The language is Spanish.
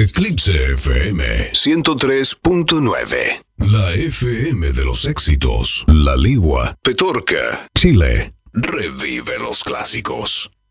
Eclipse FM 103.9. La FM de los éxitos. La Ligua, Petorca, Chile. Revive los clásicos.